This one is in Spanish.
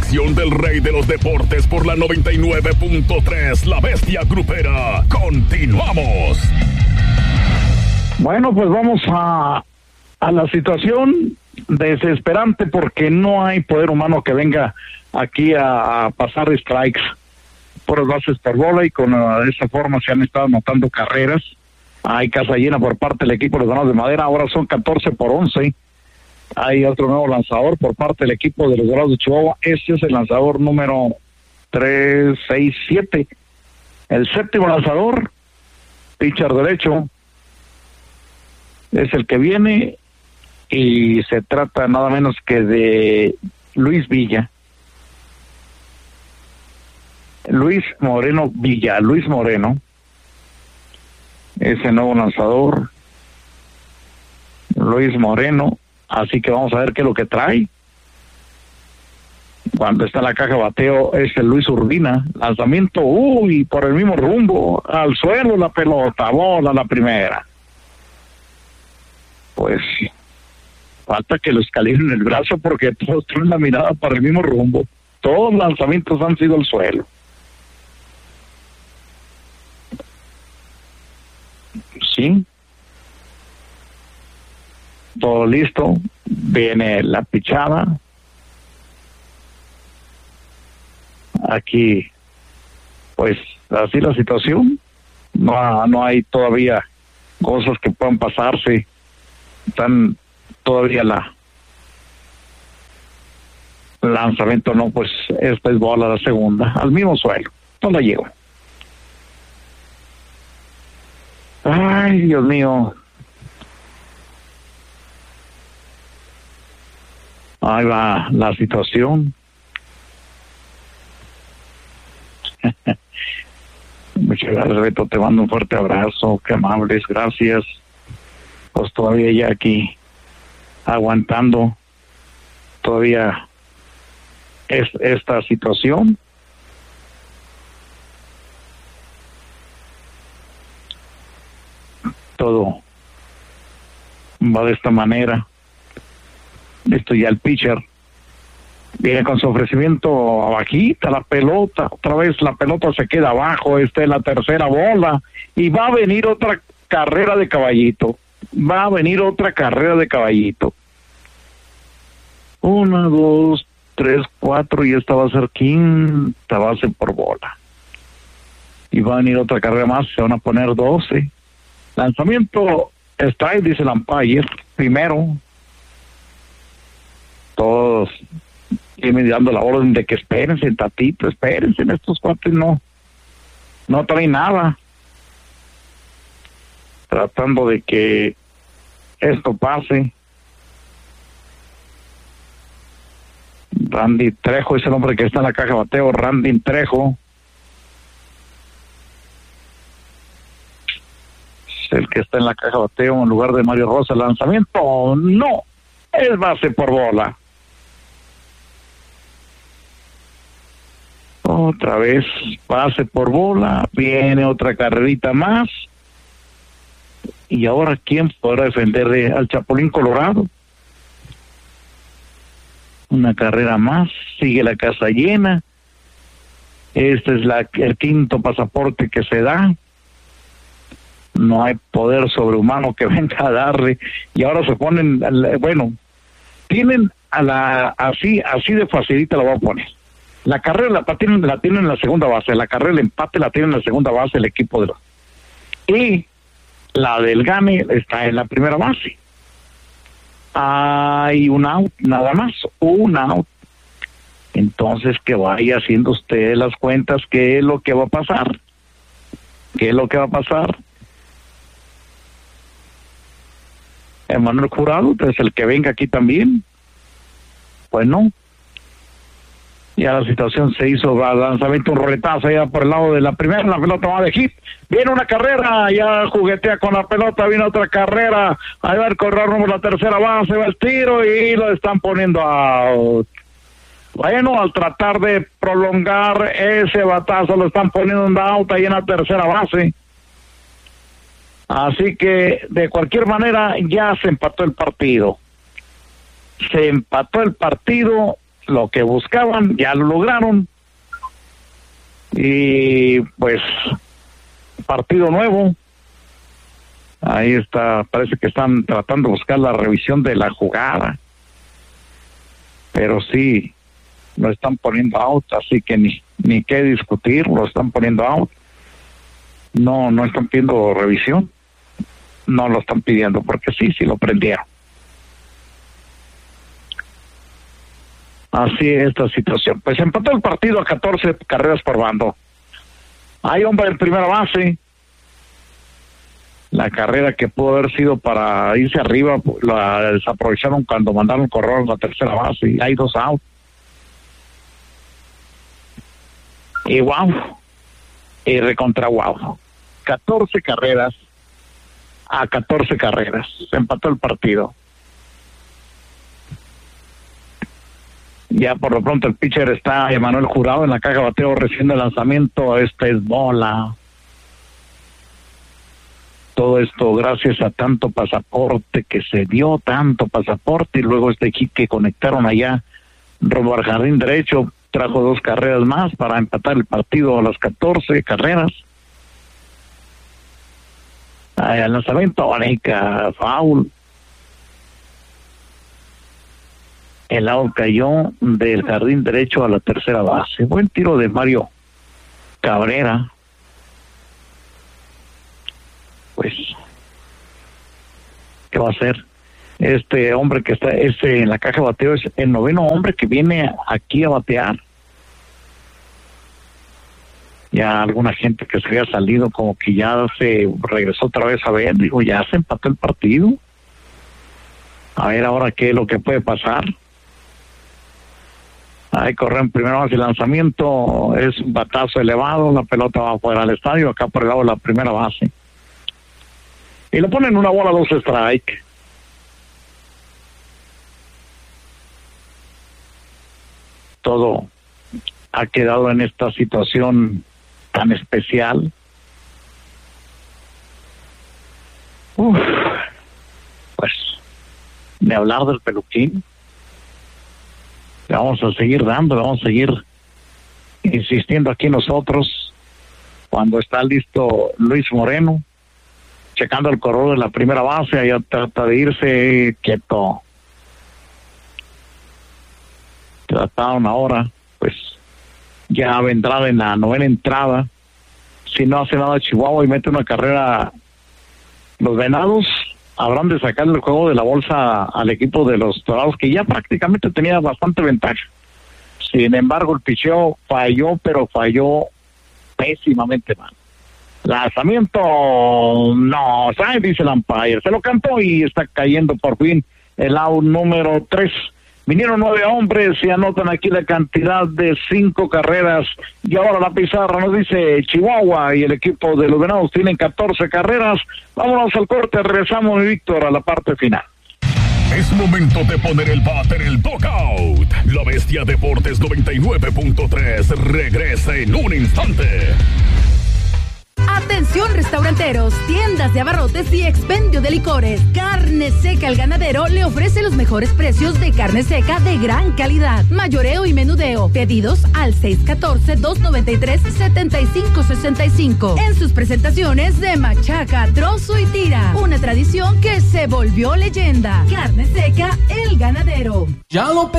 transmisión del rey de los deportes por la 99.3, La Bestia Grupera. Continuamos. Bueno, pues vamos a la situación desesperante porque no hay poder humano que venga aquí a pasar strikes por las bases por bola, y con esa forma se han estado anotando carreras. Hay casa llena por parte del equipo de los Dorados de Madera, ahora son 14-11. Hay otro nuevo lanzador por parte del equipo de los Dorados de Chihuahua. Este es el lanzador número 367, el séptimo lanzador, pitcher derecho, es el que viene, y se trata nada menos que de Luis Moreno Villa, ese nuevo lanzador, Luis Moreno. Así que vamos a ver qué es lo que trae. Cuando está en la caja de bateo es el Luis Urbina. Lanzamiento, por el mismo rumbo, al suelo la pelota, bola la primera. Pues falta que los calibren el brazo porque todos tienen la mirada para el mismo rumbo. Todos los lanzamientos han sido al suelo. Sí. Todo listo, viene la pichada. Aquí, pues, así la situación. No hay todavía cosas que puedan pasarse. Están todavía el lanzamiento, no, pues, esta es bola la segunda, al mismo suelo. No la llego. Ay, Dios mío. Ahí va la situación. Muchas gracias, Beto. Te mando un fuerte abrazo. Qué amables, gracias. Pues todavía ya aquí aguantando todavía esta situación. Todo va de esta manera. Esto ya el pitcher viene con su ofrecimiento abajita la pelota, otra vez la pelota se queda abajo, esta es la tercera bola, y va a venir otra carrera de caballito, 1, 2, 3, 4, y esta va a ser quinta base por bola, y va a venir otra carrera más, se van a poner 12, lanzamiento strike, dice el umpire, primero. Todos me dando la orden de que espérense tantito, espérense, estos cuates no traen nada, tratando de que esto pase. Randy Trejo es el hombre que está en la caja de bateo, Randy Trejo es el que está en la caja de bateo en lugar de Mario Rosa. El lanzamiento no, es base por bola. Otra vez pase por bola, viene otra carrerita más, y ahora ¿quién podrá defender al Chapulín Colorado? Una carrera más, sigue la casa llena. Este es el quinto pasaporte que se da. No hay poder sobrehumano que venga a darle, y ahora se ponen, tienen así de facilita la voy a poner. La carrera la tienen en la segunda base, la carrera del empate la tienen en la segunda base el equipo y la del gane está en la primera base. Hay un out, nada más, un out. Entonces que vaya haciendo usted las cuentas, qué es lo que va a pasar. Emanuel Jurado es el que venga aquí también. Pues no. Ya la situación se hizo, lanzamiento, un roletazo allá por el lado de la primera, la pelota va de hit, viene una carrera, ya juguetea con la pelota, viene otra carrera, ahí va el corredor rumbo a la tercera base, va el tiro y lo están poniendo out. Bueno, al tratar de prolongar ese batazo, lo están poniendo en out ahí en la tercera base. Así que, de cualquier manera, ya se empató el partido. lo que buscaban, ya lo lograron. Y pues, partido nuevo. Ahí está, parece que están tratando de buscar la revisión de la jugada. Pero sí, lo están poniendo out, así que ni qué discutir, lo están poniendo out. No están pidiendo revisión. No lo están pidiendo, porque sí lo prendieron. Así es esta situación. Pues empató el partido a 14 carreras por bando. Hay hombre en primera base. La carrera que pudo haber sido para irse arriba, la desaprovecharon cuando mandaron correr a la tercera base. Y hay 2 out. Y wow. Y recontra wow. 14 carreras a 14 carreras. Se empató el partido. Ya por lo pronto el pitcher está Emanuel Jurado en la caja de bateo recibiendo el lanzamiento. Esta es bola. Todo esto gracias a tanto pasaporte que se dio, tanto pasaporte, y luego este hit que conectaron allá rumbo al jardín derecho trajo 2 carreras más para empatar el partido a las 14 carreras. El lanzamiento, Vaneca, foul. El out cayó del jardín derecho a la tercera base. Buen tiro de Mario Cabrera. Pues, ¿qué va a hacer? Este hombre que está en la caja de bateo es el 9º hombre que viene aquí a batear. Ya alguna gente que se había salido como que ya se regresó otra vez a ver, digo, ya se empató el partido. A ver ahora qué es lo que puede pasar. Ahí corre en primera base el lanzamiento, es un batazo elevado, la pelota va fuera del estadio, acá por el lado de la primera base. Y le ponen una bola, 2 strike. Todo ha quedado en esta situación tan especial. Pues, de hablar del peluquín. Le vamos a seguir dando, le vamos a seguir insistiendo aquí nosotros. Cuando está listo Luis Moreno, checando el corredor de la primera base, allá trata de irse quieto. Trataron ahora, pues ya vendrá en la 9ª entrada. Si no hace nada Chihuahua y mete una carrera, los Venados habrán de sacarle el juego de la bolsa al equipo de los Dorados, que ya prácticamente tenía bastante ventaja. Sin embargo, el picheo falló, pero falló pésimamente mal. Lanzamiento, no, ¿sabe? Dice el umpire, se lo cantó y está cayendo por fin el out número 3. Vinieron 9 hombres y anotan aquí la cantidad de 5 carreras. Y ahora la pizarra nos dice Chihuahua y el equipo de los Venados tienen 14 carreras. Vámonos al corte, regresamos, mi Víctor, a la parte final. Es momento de poner el bat en el dugout. La Bestia Deportes 99.3 regresa en un instante. Atención restauranteros, tiendas de abarrotes y expendio de licores. Carne Seca El Ganadero le ofrece los mejores precios de carne seca de gran calidad. Mayoreo y menudeo. Pedidos al 614-293-7565. En sus presentaciones de machaca, trozo y tira. Una tradición que se volvió leyenda. Carne Seca El Ganadero. Ya lo